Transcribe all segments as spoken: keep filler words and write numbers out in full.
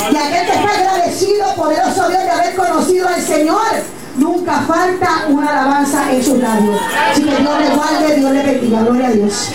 Y aquel que está agradecido, poderoso Dios, de haber conocido al Señor, nunca falta una alabanza en sus labios. Así que Dios le guarde, Dios le bendiga. Gloria a Dios.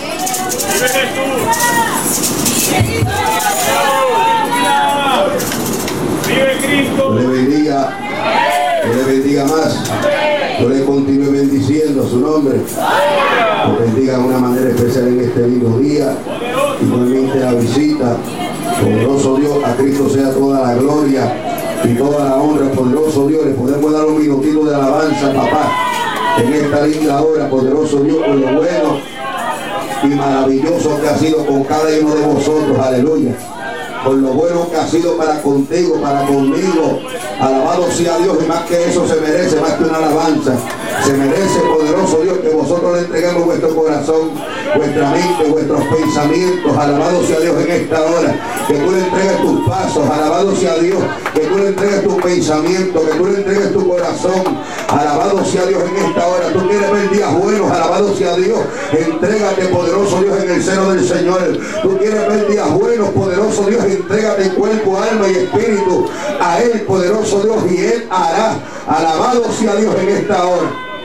Vive Cristo. Le bendiga, que le bendiga más. Yo le continúe bendiciendo su nombre. Lo bendiga de una manera especial en este lindo día. Igualmente la visita. Poderoso Dios, a Cristo sea toda la gloria y toda la honra. Poderoso Dios, le podemos dar un minutito de alabanza, papá, en esta linda hora. Poderoso Dios, por lo bueno y maravilloso que ha sido con cada uno de vosotros. Aleluya. Por lo bueno que ha sido para contigo, para conmigo. Alabado sea Dios, y más que eso se merece, más que una alabanza. Se merece, poderoso Dios, que vosotros le entreguemos vuestro corazón, vuestra mente, vuestros pensamientos. Alabado sea Dios en esta hora. Que tú le entregues tus pasos. Alabado sea Dios. Que tú le entregues tus pensamientos. Que tú le entregues tu corazón. Alabado sea Dios en esta hora. Tú quieres ver días buenos. Alabado sea Dios. Entrégate, poderoso Dios, en el seno del Señor. Tú quieres ver días buenos, poderoso Dios. Entrégate en cuerpo, alma y espíritu a Él, poderoso Dios, y Él hará. Alabado sea Dios en esta hora.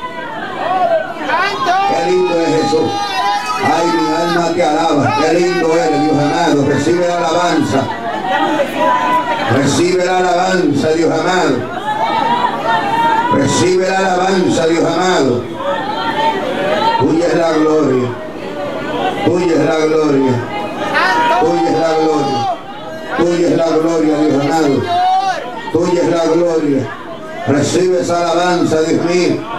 Qué lindo es Jesús. Ay, mi alma te alaba. Qué lindo eres, Dios amado. Recibe la alabanza. Recibe la alabanza, Dios amado. Recibe la alabanza, Dios amado. Tuya es la gloria. Tuya es la gloria. Tuya es la gloria. Tuya es la gloria, Dios amado. Tuya es la gloria. Recibe esa alabanza, Dios mío.